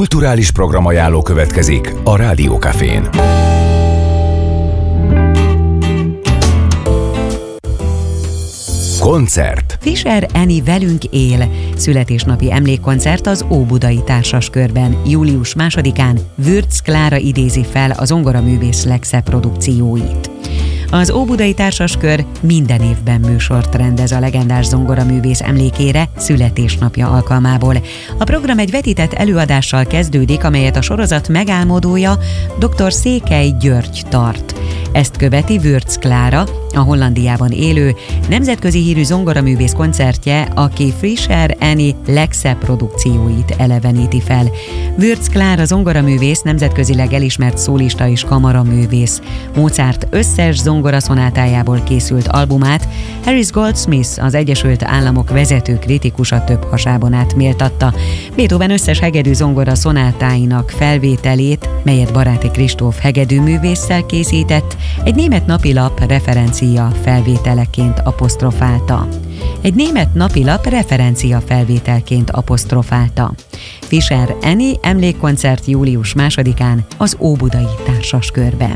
Kulturális programajánló következik a Rádió Cafén. Koncert. Fischer Annie velünk él. Születésnapi emlékkoncert az Óbudai Társaskörben. Július 2-án Würz Klára idézi fel a zongoraművész legszebb produkcióit. Az Óbudai Társaskör minden évben műsort rendez a legendás zongoraművész emlékére születésnapja alkalmából. A program egy vetített előadással kezdődik, amelyet a sorozat megálmodója dr. Székely György tart. Ezt követi Würz Klára, a Hollandiában élő, nemzetközi hírű zongoraművész koncertje, aki Fischer Annie legszebb produkcióit eleveníti fel. Würz Klára zongoraművész, nemzetközileg elismert szólista és kamaraművész. Mozart összes zongoraszonátájából készült albumát Harris Goldsmith, az Egyesült Államok vezető kritikusa több hasában át méltatta. Beethoven összes hegedű zongora szonátáinak felvételét, melyet Baráti Kristóf hegedűművésszel készített, egy német napilap referencia felvételeként apostrofálta. Fischer Annie emlékkoncert július 2-án az Óbudai Társaskörben.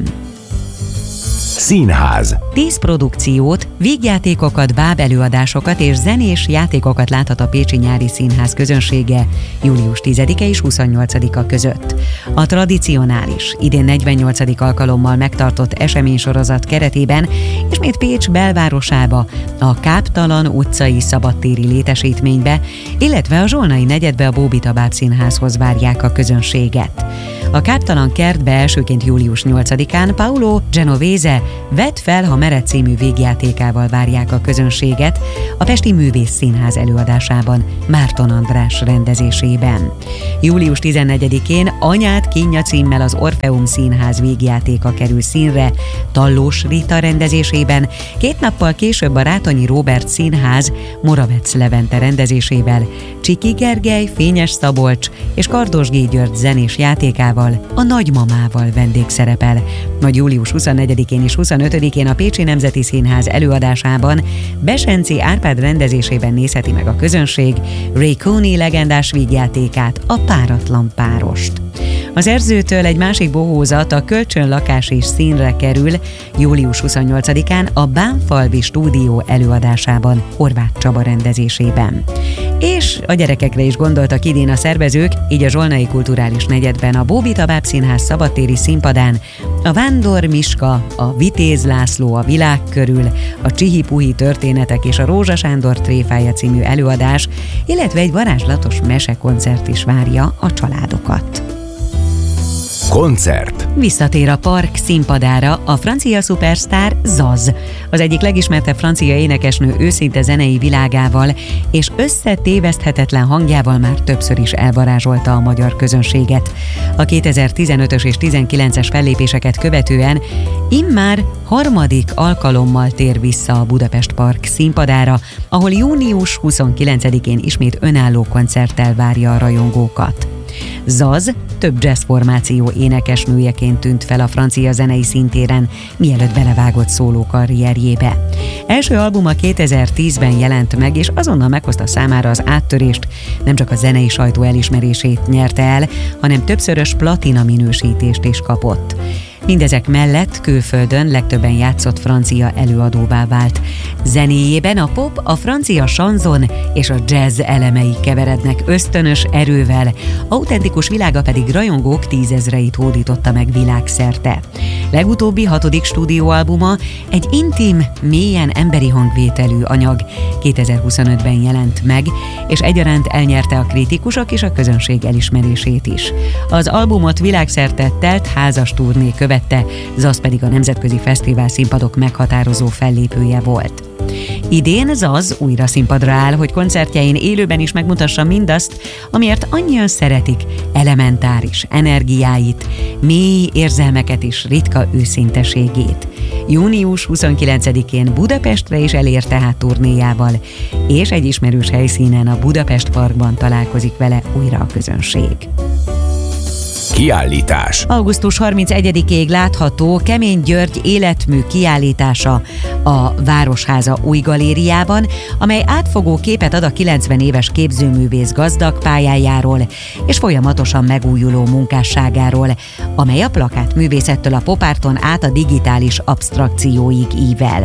Színház. 10 produkciót, vígjátékokat, bábelőadásokat és zenés játékokat láthat a Pécsi Nyári Színház közönsége július 10-e és 28-a között. A tradicionális, idén 48. alkalommal megtartott eseménysorozat keretében ismét Pécs belvárosába, a Káptalan utcai szabadtéri létesítménybe, illetve a Zsolnai negyedbe a Bóbita Bábszínházhoz várják a közönséget. A Káptalan kertbe elsőként július 8-án Paolo Genovese Vedd fel, ha mered című végjátékával várják a közönséget a Pesti Művész Színház előadásában, Márton András rendezésében. Július 14-én Anyád kínja címmel az Orfeum Színház végjátéka kerül színre Tallós Rita rendezésében, 2 nappal később a Rátonyi Róbert Színház Moravec Levente rendezésével, Csiki Gergely, Fényes Szabolcs és Kardos-G. György zenés játékával, a Nagymamával vendégszerepel. Majd július 24-én és 25-én a Pécsi Nemzeti Színház előadásában Besenci Árpád rendezésében nézheti meg a közönség Ray Cooney legendás vígjátékát, a Páratlan párost. Az Erzőtől egy másik bohózat, a Kölcsönlakás is színre kerül július 28-án a Bánfalvi stúdió előadásában, Horváth Csaba rendezésében. És a gyerekekre is gondoltak idén a szervezők, így a Zsolnai Kulturális Negyedben a Bóbita Bábszínház szabadtéri színpadán a Vándor Miska, a Vitéz László a világ körül, a Csihi-Puhi történetek és a Rózsa Sándor tréfája című előadás, illetve egy varázslatos mesekoncert is várja a családokat. Koncert. Visszatér a park színpadára a francia szupersztár Zaz. Az egyik legismertebb francia énekesnő őszinte zenei világával és összetéveszthetetlen hangjával már többször is elvarázsolta a magyar közönséget. A 2015-ös és 19-es fellépéseket követően immár 3. alkalommal tér vissza a Budapest Park színpadára, ahol június 29-én ismét önálló koncerttel várja a rajongókat. Zaz több jazz formáció énekesnőjeként tűnt fel a francia zenei színtéren, mielőtt belevágott szóló karrierjébe. Első albuma 2010-ben jelent meg, és azonnal meghozta számára az áttörést, nem csak a zenei sajtó elismerését nyerte el, hanem többszörös platina minősítést is kapott. Mindezek mellett külföldön legtöbben játszott francia előadóvá vált. Zenéjében a pop, a francia chanson és a jazz elemei keverednek ösztönös erővel, autentikus világa pedig rajongók 10 000-eit hódította meg világszerte. Legutóbbi 6. stúdióalbuma egy intim, mélyen emberi hangvételű anyag 2025-ben jelent meg, és egyaránt elnyerte a kritikusok és a közönség elismerését is. Az albumot világszerte telt házas turné követte, Zaz pedig a nemzetközi fesztivál színpadok meghatározó fellépője volt. Idén Zaz újra színpadra áll, hogy koncertjein élőben is megmutassa mindazt, amiért annyian szeretik, elementáris energiáit, mély érzelmeket és ritka őszinteségét. Június 29-én Budapestre is elér tehát turnéjával, és egy ismerős helyszínen, a Budapest Parkban találkozik vele újra a közönség. Kiállítás. Augusztus 31-ig látható Kemény György életmű kiállítása a Városháza új galériában, amely átfogó képet ad a 90 éves képzőművész gazdag pályájáról és folyamatosan megújuló munkásságáról, amely a plakátművészettől a popárton át a digitális absztrakcióig ível.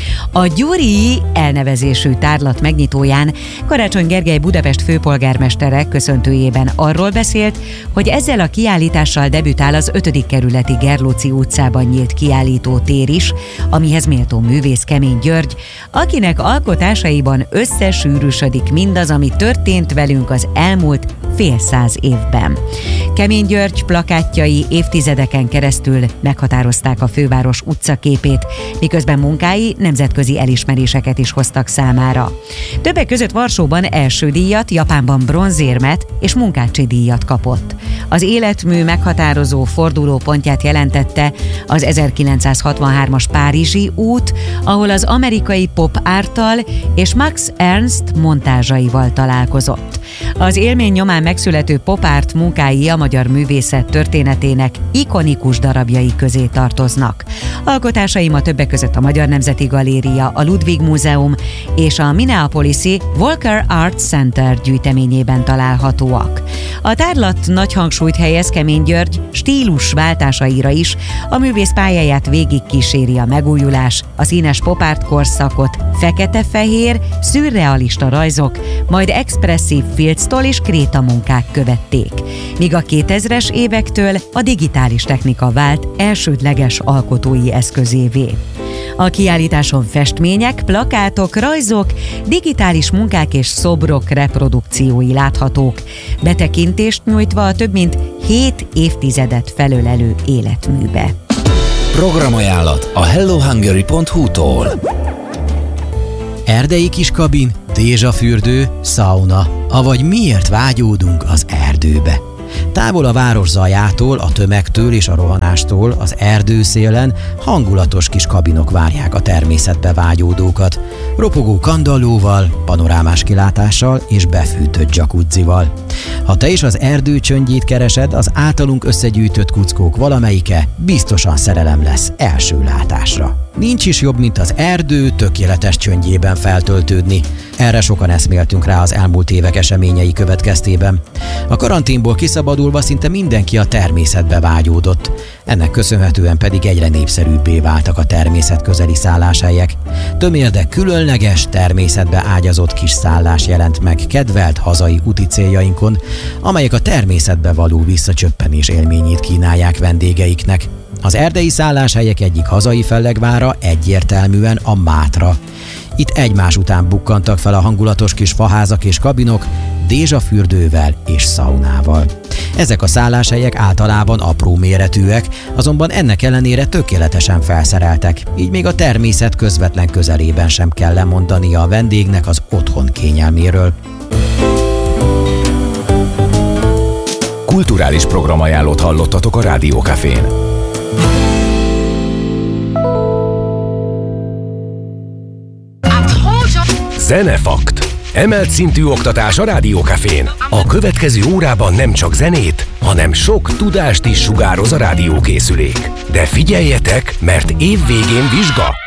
A Gyuri elnevezésű tárlat megnyitóján Karácsony Gergely Budapest főpolgármestere köszöntőjében arról beszélt, hogy ezzel a kiállítással debütál az 5. kerületi Gerlóci utcában nyílt kiállító tér is, amihez méltó művész Kemény György, akinek alkotásaiban összesűrűsödik mindaz, ami történt velünk az elmúlt fél száz évben. Kemény György plakátjai évtizedeken keresztül meghatározták a főváros utcaképét, miközben munkái nemzetközi elismeréseket is hoztak számára. Többek között Varsóban első díjat, Japánban bronzérmet és munkácsi díjat kapott. Az életmű meghatározó fordulópontját jelentette az 1963-as Párizsi út, ahol az amerikai pop árttal és Max Ernst montázsaival találkozott. Az élmény nyomán megszülető pop árt munkái a magyar művészet történetének ikonikus darabjai közé tartoznak. Alkotásaim a többek között a Magyar Nemzeti Galéria, a Ludwig Múzeum és a Minneapolisi Walker Art Center gyűjteményében találhatóak. A tárlat nagy hangsúlyt helyez Kemény György stílus váltásaira is, a művész pályáját végig kíséri a megújulás, a színes popárt korszakot fekete-fehér, szürrealista rajzok, majd expresszív filctól és krétamunkák követték, míg a 2000-es évektől a digitális technika vált elsődleges alkotói eszközévé. A kiállításon festmények, plakátok, rajzok, digitális munkák és szobrok reprodukciói láthatók, betekintést nyújtva a több mint 7 évtizedet felölelő életműbe. Programajánlat a hellohungary.hu-tól. Erdei kiskabin, dézsafürdő, szauna, avagy miért vágyódunk az erdőbe. Távol a város zajától, a tömegtől és a rohanástól, az erdőszélen hangulatos kis kabinok várják a természetbe vágyódókat, ropogó kandallóval, panorámás kilátással és befűtött jacuzzival. Ha te is az erdő csöndjét keresed, az általunk összegyűjtött kuckók valamelyike biztosan szerelem lesz első látásra. Nincs is jobb, mint az erdő tökéletes csöndjében feltöltődni. Erre sokan eszméltünk rá az elmúlt évek eseményei következtében. A karanténból kiszabadulva szinte mindenki a természetbe vágyódott. Ennek köszönhetően pedig egyre népszerűbbé váltak a természetközeli szálláshelyek. Tömérde különleges, természetbe ágyazott kis szállás jelent meg kedvelt hazai úti céljainkon, amelyek a természetbe való visszacsöppenés élményét kínálják vendégeiknek. Az erdei szálláshelyek egyik hazai fellegvára egyértelműen a Mátra. Itt egymás után bukkantak fel a hangulatos kis faházak és kabinok, dézsafürdővel és szaunával. Ezek a szálláshelyek általában apró méretűek, azonban ennek ellenére tökéletesen felszereltek, így még a természet közvetlen közelében sem kell lemondania a vendégnek az otthon kényelméről. Kulturális programajánlót hallottatok a Rádió Cafén. Zenefakt. Emelt szintű oktatás a Rádió Cafén. A következő órában nem csak zenét, hanem sok tudást is sugároz a rádiókészülék. De figyeljetek, mert év végén vizsga!